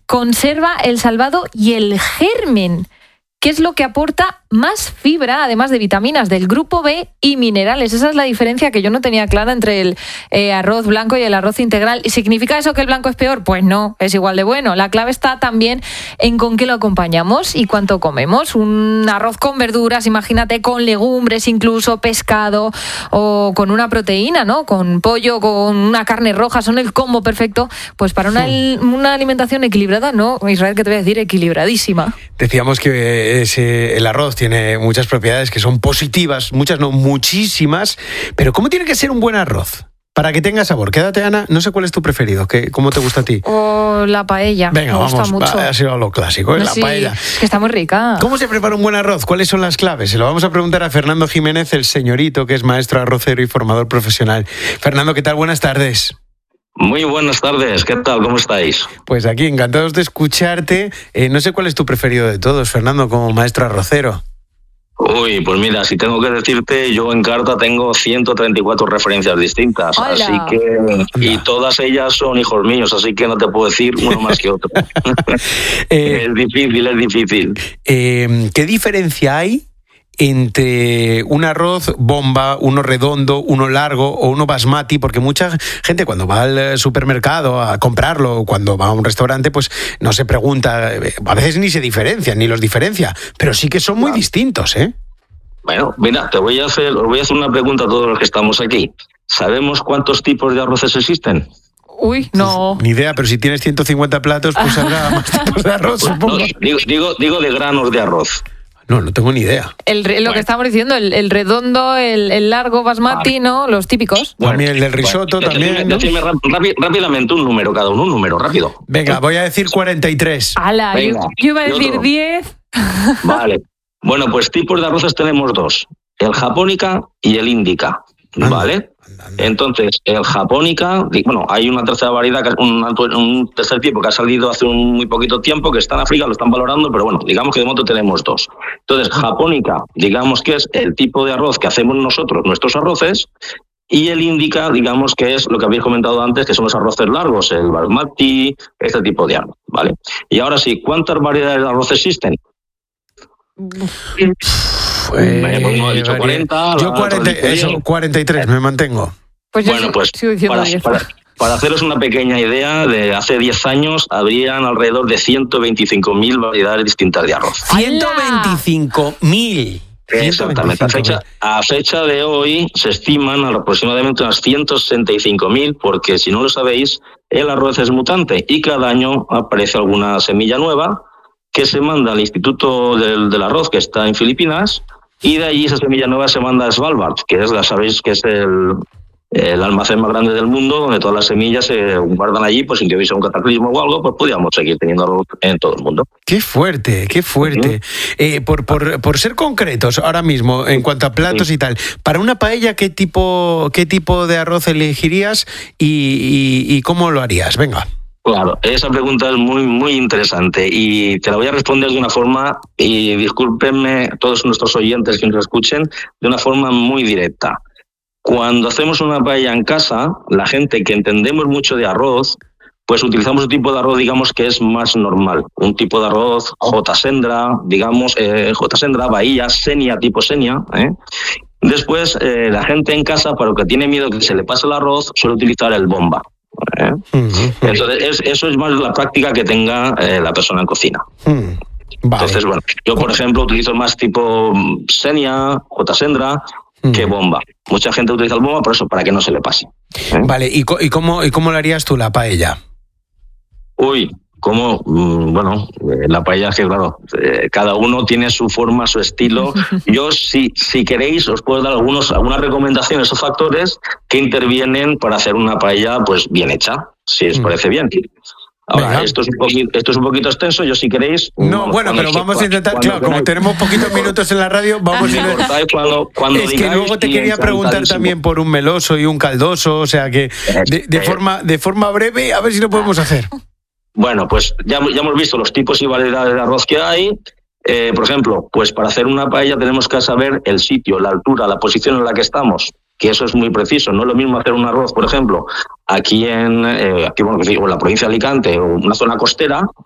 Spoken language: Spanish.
conserva, el salvado y el germen, que es lo que aporta más fibra, además de vitaminas del grupo B y minerales. Esa es la diferencia que yo no tenía clara entre el arroz blanco y el arroz integral. ¿Y significa eso que el blanco es peor? Pues no, es igual de bueno. La clave está también en con qué lo acompañamos y cuánto comemos. Un arroz con verduras, imagínate, con legumbres, incluso pescado, o con una proteína, ¿no? Con pollo, con una carne roja, son el combo perfecto. Pues para una alimentación equilibrada, no, Israel, ¿qué te voy a decir? Equilibradísima. Decíamos que el arroz tiene muchas propiedades que son positivas, muchas no, muchísimas, pero ¿cómo tiene que ser un buen arroz? Para que tenga sabor. Quédate, Ana, no sé cuál es tu preferido, ¿cómo te gusta a ti? O la paella. Venga, me gusta vamos, mucho. Ha sido lo clásico, la paella. Que está muy rica. ¿Cómo se prepara un buen arroz? ¿Cuáles son las claves? Se lo vamos a preguntar a Fernando Jiménez, el señorito, que es maestro arrocero y formador profesional. Fernando, ¿qué tal? Buenas tardes. Muy buenas tardes, ¿qué tal? ¿Cómo estáis? Pues aquí, encantados de escucharte. No sé cuál es tu preferido de todos, Fernando, como maestro arrocero. Uy, pues mira, si tengo que decirte, yo en carta tengo 134 referencias distintas. ¡Hola! Así que, y todas ellas son hijos míos, así que no te puedo decir uno más que otro. Es difícil. ¿Qué diferencia hay entre un arroz bomba, uno redondo, uno largo o uno basmati? Porque mucha gente cuando va al supermercado a comprarlo o cuando va a un restaurante, pues no se pregunta, a veces ni se diferencian, ni los diferencia, pero sí que son muy distintos, ¿eh? Bueno, mira, os voy a hacer una pregunta a todos los que estamos aquí. ¿Sabemos cuántos tipos de arroces existen? Uy, no. Ni idea, pero si tienes 150 platos, pues habrá más tipos de arroz, supongo. No, digo de granos de arroz. No tengo ni idea. Lo que estamos diciendo, el redondo, el largo basmati, ¿no? Los típicos. También el del risotto, también, ¿no? Decime rápidamente un número cada uno, un número, rápido. Venga, voy a decir 43. ¡Hala! Venga, yo iba a decir 10. Vale. Bueno, pues tipos de arroces tenemos dos. El japónica y el índica. ¿Vale? Entonces, el japónica, bueno, hay una tercera variedad, un tercer tipo que ha salido hace muy poquito tiempo, que está en África, lo están valorando, pero bueno, digamos que de momento tenemos dos. Entonces, japónica, digamos que es el tipo de arroz que hacemos nosotros, nuestros arroces, y el índica, digamos que es lo que habéis comentado antes, que son los arroces largos, el basmati, este tipo de arroz, ¿vale? Y ahora sí, ¿cuántas variedades de arroz existen? No he dicho 40. Yo 43, me mantengo. Pues bueno, pues para haceros una pequeña idea, de hace 10 años habrían alrededor de 125.000 variedades distintas de arroz. 125.000. Exactamente. A fecha de hoy se estiman aproximadamente unas 165.000, porque si no lo sabéis, el arroz es mutante y cada año aparece alguna semilla nueva que se manda al Instituto del Arroz, que está en Filipinas, y de allí esa semilla nueva se manda a Svalbard, que es, sabéis que es el almacén más grande del mundo, donde todas las semillas se guardan allí, pues sin que hubiese un cataclismo o algo, pues podíamos seguir teniendo arroz en todo el mundo. ¡Qué fuerte, qué fuerte! Por ser concretos ahora mismo, en cuanto a platos y tal, para una paella, ¿qué tipo de arroz elegirías y cómo lo harías? Venga. Claro, esa pregunta es muy, muy interesante y te la voy a responder de una forma, y discúlpenme todos nuestros oyentes que nos escuchen, de una forma muy directa. Cuando hacemos una paella en casa, la gente que entendemos mucho de arroz, pues utilizamos un tipo de arroz, digamos, que es más normal. Un tipo de arroz J-Sendra, digamos, J-Sendra, bahía, senia, tipo senia, Después, la gente en casa, para lo que tiene miedo que se le pase el arroz, suele utilizar el bomba. Entonces, eso es más la práctica que tenga la persona en cocina. Vale. Entonces, bueno, yo, por ejemplo, utilizo más tipo senia, J-Sendra, que bomba. Mucha gente utiliza el bomba por eso, para que no se le pase. Vale, ¿y cómo lo harías tú, la paella? Uy, ¿cómo? Bueno, la paella es que, claro, cada uno tiene su forma, su estilo. Yo, si queréis, os puedo dar algunas recomendaciones o factores que intervienen para hacer una paella pues bien hecha, si os parece bien. Ahora, esto es un poquito extenso, yo si queréis... No, bueno, pero vamos a intentar, claro, como tenemos poquitos minutos en la radio, vamos a ir... Es que luego te quería preguntar también por un meloso y un caldoso, o sea que de forma breve, a ver si lo podemos hacer. Bueno, pues ya hemos visto los tipos y variedades de arroz que hay. Por ejemplo, pues para hacer una paella tenemos que saber el sitio, la altura, la posición en la que estamos, que eso es muy preciso. No es lo mismo hacer un arroz, por ejemplo, aquí en la provincia de Alicante o una zona costera,